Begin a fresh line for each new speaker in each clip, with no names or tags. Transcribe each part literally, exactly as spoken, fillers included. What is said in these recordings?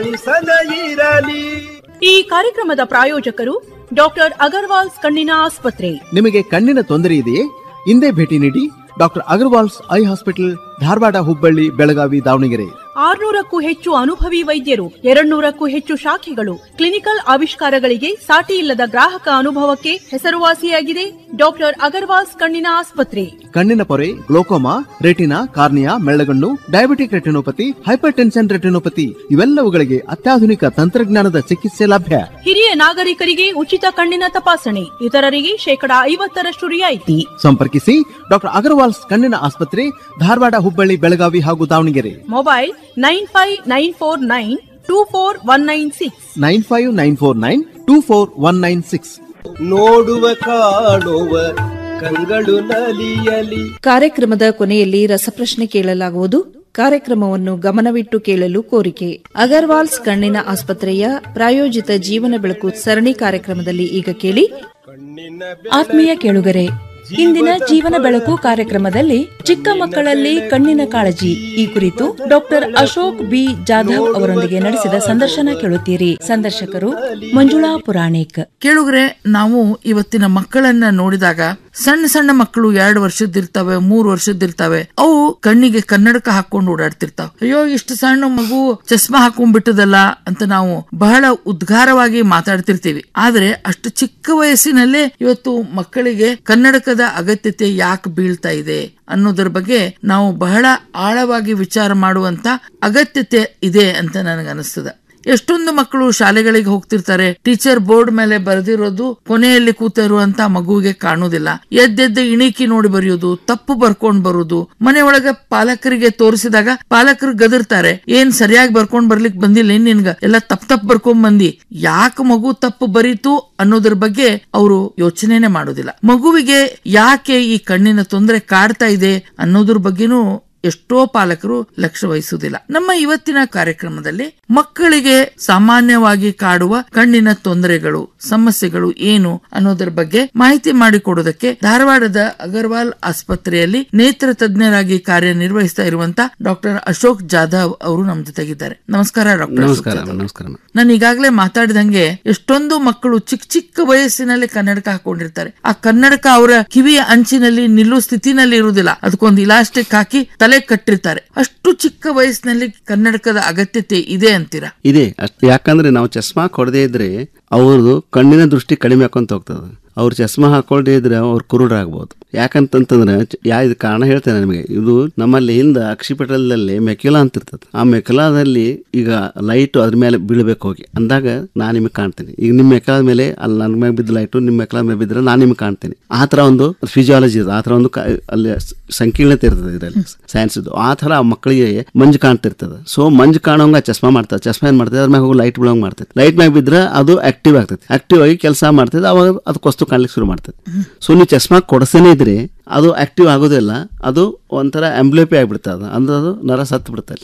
ಈ ಕಾರ್ಯಕ್ರಮದ ಪ್ರಾಯೋಜಕರು ಡಾಕ್ಟರ್ ಅಗರ್ವಾಲ್ಸ್ ಕಣ್ಣಿನ ಆಸ್ಪತ್ರೆ.
ನಿಮಗೆ ಕಣ್ಣಿನ ತೊಂದರೆ ಇದೆಯೇ? ಇಂದೇ ಭೇಟಿ ನೀಡಿ doctor Agarwal's I hospital, Dharwad, Hubballi, Belagavi, Davanagere.
ಆರ್ನೂರಕ್ಕೂ ಹೆಚ್ಚು ಅನುಭವಿ ವೈದ್ಯರು, ಎರಡ್ನೂರಕ್ಕೂ ಹೆಚ್ಚು ಶಾಖೆಗಳು, ಕ್ಲಿನಿಕಲ್ ಆವಿಷ್ಕಾರಗಳಿಗೆ ಸಾಟಿ ಇಲ್ಲದ ಗ್ರಾಹಕ ಅನುಭವಕ್ಕೆ ಹೆಸರುವಾಸಿಯಾಗಿದೆ ಡಾಕ್ಟರ್ ಅಗರ್ವಾಲ್ಸ್ ಕಣ್ಣಿನ ಆಸ್ಪತ್ರೆ.
ಕಣ್ಣಿನ ಪೊರೆ, glaucoma, retina, cornea, ಮೆಳ್ಳಗಣ್ಣು, diabetic retinopathy, hyper tension retinopathy ಇವೆಲ್ಲವುಗಳಿಗೆ ಅತ್ಯಾಧುನಿಕ ತಂತ್ರಜ್ಞಾನದ ಚಿಕಿತ್ಸೆ ಲಭ್ಯ.
ಹಿರಿಯ ನಾಗರಿಕರಿಗೆ ಉಚಿತ ಕಣ್ಣಿನ ತಪಾಸಣೆ, ಇತರರಿಗೆ ಶೇಕಡಾ ಐವತ್ತರಷ್ಟು ರಿಯಾಯಿತಿ.
ಸಂಪರ್ಕಿಸಿ ಡಾಕ್ಟರ್ ಅಗರ್ವಾಲ್ಸ್ ಕಣ್ಣಿನ ಆಸ್ಪತ್ರೆ, ಧಾರವಾಡ, ಹುಬ್ಬಳ್ಳಿ, ಬೆಳಗಾವಿ ಹಾಗೂ Davanagere.
Mobile nine five nine four nine two four one nine six
nine five nine four nine two four one nine six.
ನೋಡುವ ಕಾಣುವ ಕಂಗಳು ನಲಿಯಲಿ.
ಕಾರ್ಯಕ್ರಮದ ಕೊನೆಯಲ್ಲಿ ರಸಪ್ರಶ್ನೆ ಕೇಳಲಾಗುವುದು. ಕಾರ್ಯಕ್ರಮವನ್ನು ಗಮನವಿಟ್ಟು ಕೇಳಲು ಕೋರಿಕೆ. ಅಗರ್ವಾಲ್ಸ್ ಕಣ್ಣಿನ ಆಸ್ಪತ್ರೆಯ ಪ್ರಾಯೋಜಿತ ಜೀವನ ಬೆಳಕು ಸರಣಿ ಕಾರ್ಯಕ್ರಮದಲ್ಲಿ ಈಗ ಕೇಳಿ.
ಆತ್ಮೀಯ ಕೇಳುಗರೆ, ಇಂದಿನ ಜೀವನ ಬೆಳಕು ಕಾರ್ಯಕ್ರಮದಲ್ಲಿ ಚಿಕ್ಕ ಮಕ್ಕಳಲ್ಲಿ ಕಣ್ಣಿನ ಕಾಳಜಿ ಈ ಕುರಿತು ಡಾಕ್ಟರ್ ಅಶೋಕ್ ಬಿ ಜಾಧವ್ ಅವರೊಂದಿಗೆ ನಡೆಸಿದ ಸಂದರ್ಶನ ಕೇಳುತ್ತೀರಿ. ಸಂದರ್ಶಕರು ಮಂಜುಳಾ ಪುರಾಣಿಕ್.
ಕೇಳುಗರೆ, ನಾವು ಇವತ್ತಿನ ಮಕ್ಕಳನ್ನ ನೋಡಿದಾಗ ಸಣ್ಣ ಸಣ್ಣ ಮಕ್ಕಳು ಎರಡು ವರ್ಷದಿರ್ತವೆ, ಮೂರು ವರ್ಷದಿರ್ತವೆ, ಅವು ಕಣ್ಣಿಗೆ ಕನ್ನಡಕ ಹಾಕೊಂಡು ಓಡಾಡ್ತಿರ್ತಾವ. ಅಯ್ಯೋ, ಇಷ್ಟು ಸಣ್ಣ ಮಗು ಚಸ್ಮಾ ಹಾಕೊಂಡ್ಬಿಟ್ಟದಲ್ಲ ಅಂತ ನಾವು ಬಹಳ ಉದ್ಗಾರವಾಗಿ ಮಾತಾಡ್ತಿರ್ತೀವಿ. ಆದ್ರೆ ಅಷ್ಟು ಚಿಕ್ಕ ವಯಸ್ಸಿನಲ್ಲೇ ಇವತ್ತು ಮಕ್ಕಳಿಗೆ ಕನ್ನಡಕದ ಅಗತ್ಯತೆ ಯಾಕೆ ಬೀಳ್ತಾ ಇದೆ ಅನ್ನೋದ್ರ ಬಗ್ಗೆ ನಾವು ಬಹಳ ಆಳವಾಗಿ ವಿಚಾರ ಮಾಡುವಂತ ಅಗತ್ಯತೆ ಇದೆ ಅಂತ ನನಗನ್ನಿಸ್ತದೆ. ಎಷ್ಟೊಂದು ಮಕ್ಕಳು ಶಾಲೆಗಳಿಗೆ ಹೋಗ್ತಿರ್ತಾರೆ, ಟೀಚರ್ ಬೋರ್ಡ್ ಮೇಲೆ ಬರೆದಿರೋದು ಕೊನೆಯಲ್ಲಿ ಕೂತಿರುವಂತ ಮಗುವಿಗೆ ಕಾಣುವುದಿಲ್ಲ. ಎದ್ದೆದ್ದ ಇಣಿಕಿ ನೋಡಿ ಬರೆಯೋದು, ತಪ್ಪು ಬರ್ಕೊಂಡ್ ಬರುದು, ಮನೆಯೊಳಗ ಪಾಲಕರಿಗೆ ತೋರಿಸಿದಾಗ ಪಾಲಕರು ಗದರ್ತಾರೆ, ಏನ್ ಸರಿಯಾಗಿ ಬರ್ಕೊಂಡ್ ಬರ್ಲಿಕ್ ಬಂದಿಲ್ಲ, ಏನ್ ನಿನ್ಗ ಎಲ್ಲ ತಪ್ಪ ತಪ್ಪು ಬರ್ಕೊಂಡ್ ಬಂದಿ, ಯಾಕೆ ಮಗು ತಪ್ಪು ಬರೀತು ಅನ್ನೋದ್ರ ಬಗ್ಗೆ ಅವರು ಯೋಚನೆನೆ ಮಾಡೋದಿಲ್ಲ. ಮಗುವಿಗೆ ಯಾಕೆ ಈ ಕಣ್ಣಿನ ತೊಂದರೆ ಕಾಡ್ತಾ ಇದೆ ಅನ್ನೋದ್ರ ಬಗ್ಗೆನೂ ಎಷ್ಟೋ ಪಾಲಕರು ಲಕ್ಷ್ಯ ವಹಿಸುವುದಿಲ್ಲ. ನಮ್ಮ ಇವತ್ತಿನ ಕಾರ್ಯಕ್ರಮದಲ್ಲಿ ಮಕ್ಕಳಿಗೆ ಸಾಮಾನ್ಯವಾಗಿ ಕಾಡುವ ಕಣ್ಣಿನ ತೊಂದರೆಗಳು, ಸಮಸ್ಯೆಗಳು ಏನು ಅನ್ನೋದರ ಬಗ್ಗೆ ಮಾಹಿತಿ ಮಾಡಿಕೊಡೋದಕ್ಕೆ ಧಾರವಾಡದ ಅಗರ್ವಾಲ್ ಆಸ್ಪತ್ರೆಯಲ್ಲಿ ನೇತ್ರ ತಜ್ಞರಾಗಿ ಕಾರ್ಯನಿರ್ವಹಿಸ್ತಾ ಇರುವಂತ ಡಾಕ್ಟರ್ ಅಶೋಕ್ ಜಾಧವ್ ಅವರು ನಮ್ಮ ಜೊತೆಗಿದ್ದಾರೆ. ನಮಸ್ಕಾರ ಡಾಕ್ಟರ್.
ನಮಸ್ಕಾರ.
ನಾನು ಈಗಾಗಲೇ ಮಾತಾಡಿದಂಗೆ ಎಷ್ಟೊಂದು ಮಕ್ಕಳು ಚಿಕ್ಕ ಚಿಕ್ಕ ವಯಸ್ಸಿನಲ್ಲಿ ಕನ್ನಡಕ ಹಾಕೊಂಡಿರ್ತಾರೆ. ಆ ಕನ್ನಡಕ ಅವರ ಕಿವಿಯ ಅಂಚಿನಲ್ಲಿ ನಿಲ್ಲುವ ಸ್ಥಿತಿನಲ್ಲಿ ಇರುವುದಿಲ್ಲ, ಅದಕ್ಕೊಂದು ಇಲಾಸ್ಟಿಕ್ ಹಾಕಿ ತಲೆ ಕಟ್ಟಿರ್ತಾರೆ. ಅಷ್ಟು ಚಿಕ್ಕ ವಯಸ್ಸಿನಲ್ಲಿ ಕನ್ನಡಕದ ಅಗತ್ಯತೆ ಇದೆ ಅಂತೀರಾ?
ಇದೆ. ಯಾಕಂದ್ರೆ ನಾವು ಚಸ್ಮಾ ಕೊಡದೇ ಇದ್ರೆ ಅವ್ರದ್ದು ಕಣ್ಣಿನ ದೃಷ್ಟಿ ಕಡಿಮೆ ಹಾಕೊಂತ ಹೋಗ್ತದೆ. ಅವ್ರು ಚಸ್ಮಾ ಹಾಕೊಳ್ದೇ ಇದ್ರೆ ಅವ್ರು ಕುರುಡರಾಗ್ಬೋದು. ಯಾಕಂತಂತಂದ್ರೆ ಯಾ ಇದು ಕಾರಣ ಹೇಳ್ತೇನೆ ನಿಮಗೆ. ಇದು ನಮ್ಮಲ್ಲಿ ಹಿಂದ ಅಕ್ಷಿಪಟಲದಲ್ಲಿ ಮೆಕ್ಯುಲಾ ಅಂತ ಇರ್ತದೆ. ಆ ಮೆಕ್ಯುಲಾದಲ್ಲಿ ಈಗ ಲೈಟ್ ಅದ್ರ ಮೇಲೆ ಬೀಳ್ಬೇಕು ಹೋಗಿ ಅಂದಾಗ ನಾನು ನಿಮಗೆ ಕಾಣ್ತೀನಿ. ಈಗ ನಿಮ್ಮ ಮೆಕ್ಯುಲಾದ ಮೇಲೆ ಅಲ್ಲಿ ನನ್ನ ಮೇಲೆ ಬಿದ್ದ ಲೈಟು ನಿಮ್ಮ ಮೆಕ್ಯುಲಾದ ಮೇಲೆ ಬಿದ್ದರೆ ನಾನು ನಿಮಗೆ ಕಾಣ್ತೀನಿ. ಆ ಥರ ಒಂದು ಫಿಸಿಯಾಲಜಿ ಇದೆ, ಆ ಥರ ಒಂದು ಅಲ್ಲಿ ಸಂಕೀರ್ಣತೆ ಇರ್ತದೆ ಇದರಲ್ಲಿ ಸೈನ್ಸ್ ಇದು. ಆ ಥರ ಮಕ್ಕಳಿಗೆ ಮಂಜು ಕಾಣ್ತಿರ್ತದೆ. ಸೊ ಮಂಜು ಕಾಣೋಂಗ ಚಸ್ಮಾ ಮಾಡ್ತಾರೆ. ಚಸ್ಮಾ ಏನ್ ಮಾಡ್ತದೆ, ಅದ್ರ ಮ್ಯಾಗ ಹೋಗಿ ಲೈಟ್ ಬೀಳೋಂಗ್ ಮಾಡ್ತದೆ. ಲೈಟ್ ಮ್ಯಾಗ ಬಿದ್ರೆ ಅದು ಆಕ್ಟಿವ್ ಆಗ್ತದೆ. ಆಕ್ಟಿವ್ ಆಗಿ ಕೆಲಸ ಮಾಡ್ತದೆ. ಅವಾಗ ಅದಕ್ಕೋಸ್ಕರ ಕಾಣ್ಲಿಕ್ಕೆ ಶುರು ಮಾಡ್ತದೆ. ಸೊ ನೀವು ಚಸ್ಮಾ ಕೊಡಿಸೇನೆ ಇದ್ರೆ ಅದು ಆಕ್ಟಿವ್ ಆಗೋದಿಲ್ಲ, ಅದು ಒಂಥರ ಎಂಬ್ಲೋಪಿ ಆಗ್ಬಿಡ್ತದೆ. ಅಂದ್ರೆ ಅದು ನರ ಸತ್ತು ಬಿಡ್ತದೆ,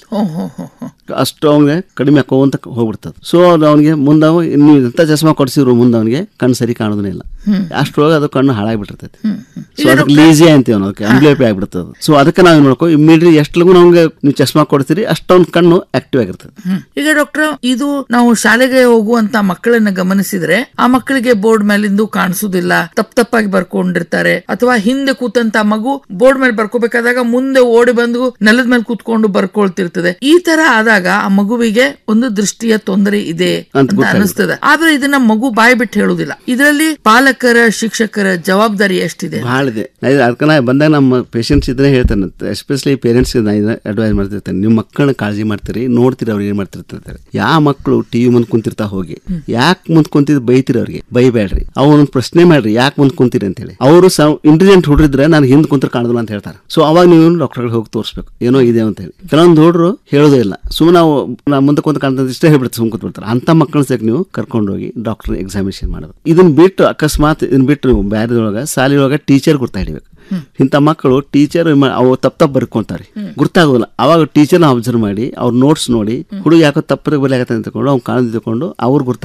ಅಷ್ಟು ಅವನಿಗೆ ಕಡಿಮೆ ಹಾಕೋಂತ ಹೋಗ್ಬಿಡ್ತದೆ. ಸೊ ಅದು ಅವನಿಗೆ ಮುಂದೆ ನೀವು ಎಂತ ಚಸ್ಮಾ ಕೊಡಿಸಿದ್ರು ಮುಂದೆ ಅವನಿಗೆ ಕಣ್ಣು ಸರಿ ಕಾಣೋದೇ ಇಲ್ಲ. ಅಷ್ಟೊಳಗೆ ಅದು ಕಣ್ಣು ಹಾಳಾಗ್ಬಿಟ್ಟಿರ್ತೈತಿ. ಸೊ ಅದಕ್ಕೆ ಲೀಸಿ ಅಂತೀವಿ ನಾವು, ಎಂಬ್ಲೋಪಿ ಆಗ್ಬಿಡ್ತದೆ. ಸೊ ಅದಕ್ಕೆ ನಾವು ನೋಡ್ಕೊ ಇಮಿಡಿಯೇಟ್ಲಿ ಎಷ್ಟು ಲಗು ನಮ್ಗೆ ನೀವು ಚಸ್ಮಾ ಕೊಡ್ತೀರಿ ಅಷ್ಟೊಂದು ಕಣ್ಣು ಆಕ್ಟಿವ್ ಆಗಿರ್ತದೆ.
ಈಗ ಡಾಕ್ಟರ್, ಇದು ನಾವು ಶಾಲೆಗೆ ಹೋಗುವಂತ ಮಕ್ಕಳನ್ನ ಗಮನಿಸಿದ್ರೆ ಆ ಮಕ್ಕಳಿಗೆ ಬೋರ್ಡ್ ಮೇಲಿಂದು ಕಾಣಿಸುದಿಲ್ಲ, ತಪ್ಪ ತಪ್ಪಾಗಿ ಬರ್ಕೊಂಡಿರ್ತಾರೆ. ಅಥವಾ ಹಿಂದೆ ಕೂತಂತ ಮಗು ಬೋರ್ಡ್ ಮೇಲೆ ಬರ್ಕೋಬೇಕಾದಾಗ ಮುಂದೆ ಓಡಿ ಬಂದು ನೆಲದ ಮೇಲೆ ಕೂತ್ಕೊಂಡು ಬರ್ಕೊಳ್ತಿರ್ತದೆ. ಈ ತರ ಆದಾಗ ಆ ಮಗುವಿಗೆ ಒಂದು ದೃಷ್ಟಿಯ ತೊಂದರೆ ಇದೆ ಅಂತ ಅನಿಸ್ತದೆ. ಆದ್ರೆ ಇದನ್ನ ಮಗು ಬಾಯಿ ಬಿಟ್ಟು ಹೇಳುದಿಲ್ಲ. ಇದರಲ್ಲಿ ಪಾಲಕರ, ಶಿಕ್ಷಕರ ಜವಾಬ್ದಾರಿ ಎಷ್ಟಿದೆ?
ಬಹಳ ಇದೆ. ಅದಕ್ಕೆ ನಾ ಬಂದಾಗ ನಮ್ಮ ಪೇಷಂಟ್ಸ್ ಇದ್ರೆ ಹೇಳ್ತಾನೆ, ಎಸ್ಪೆಷಲಿ ಪೇರೆಂಟ್ಸ್ ಅಡ್ವೈಸ್ ಮಾಡ್ತಿರ್ತಾನೆ, ನೀವು ಮಕ್ಕಳನ್ನ ಕಾಳಜಿ ಮಾಡ್ತೀರಿ, ನೋಡ್ತೀರಿ ಅವ್ರಿಗೆ ಏನ್ ಮಾಡ್ತಿರ್ತಾರೆ. ಯಾವ ಮಕ್ಕಳು ಟಿವಿ ಮುಂದ್ ಕುಂತಿರ್ತಾ ಹೋಗಿ ಯಾಕೆ ಮುಂದ್ ಕುಂತಿದ್ ಬೈತೀರಿ, ಅವ್ರಿಗೆ ಬೈಬೇಡ್ರಿ, ಅವ್ರನ್ನ ಪ್ರಶ್ನೆ ಮಾಡ್ರಿ ಯಾಕೆ ಮುಂದ್ ಕುಂತೀರಿ ಅಂತ ಹೇಳಿ. ಅವರು ಇಂಟೆಲಿಜೆಂಟ್ ಹುಡ್ರಿದ್ರೆ ನಾನು ಹಿಂದ್ ಕುಂತ್ರ ಕಾಣೋದಿಲ್ಲ ಅಂತ ಹೇಳ್ತಾರೆ. ಸೊ ಅವಾಗ ನೀವು ಡಾಕ್ಟರ್ಗಳಿಗೆ ಹೋಗಿ ತೋರಿಸ್ಬೇಕು ಏನೋ ಇದೆ ಅಂತ ಹೇಳಿ. ಕೆಲವೊಂದು ಹುಡ್ರು ಹೇಳೋದೇ ಇಲ್ಲ, ಸುಮ್ಮನೆ ನಾವು ನಾ ಮುಂದೆ ಕುಂತ ಕಾಣ್ತದೆ ಇಷ್ಟೇ ಹೇಳ್ಬಿಡ್ತಾರೆ, ಸುಮ್ ಕೂತ್ಬಿಡ್ತಾರೆ. ಅಂತ ಮಕ್ಕಳ ಸಹ ನೀವು ಕರ್ಕೊಂಡು ಹೋಗಿ ಡಾಕ್ಟರ್ ಎಕ್ಸಾಮಿನೇಷನ್ ಮಾಡಬೇಕು. ಇದನ್ನ ಬಿಟ್ಟು ಅಕಸ್ಮಾತ್ ಇದನ್ನ ಬಿಟ್ಟು ನೀವು ಬ್ಯಾರದೊಳಗ ಶಾಲೆಯೊಳಗ ಟೀಚರ್ ಗುರ್ತಾ ಹಿಡಿಬೇಕು. ಇಂಥ ಮಕ್ಕಳು ಟೀಚರ್ ಅವು ತಪ್ಪ ತಪ್ಪು ಬರ್ಕೊಂತಾರೆ, ಗುರ್ತಾಗೋದಿಲ್ಲ. ಅವಾಗ ಟೀಚರ್ನ ಅಬ್ಸರ್ವ್ ಮಾಡಿ ಅವ್ರ ನೋಟ್ಸ್ ನೋಡಿ ಹುಡುಗ ಯಾಕೋ ತಪ್ಪದ ಬಲಿ ಆಗತ್ತೆ ಅಂತ ತಗೊಂಡು ಅವ್ನು ಕಾಣದಿದ್ಕೊಂಡು ಅವ್ರು ಗುರ್ತ